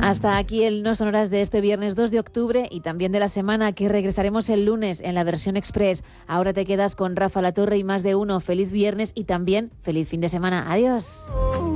Hasta aquí el No Sonoras de este viernes 2 de octubre y también de la semana, que regresaremos el lunes en la versión express. Ahora te quedas con Rafa La Torre y Más de Uno. Feliz viernes y también feliz fin de semana. Adiós.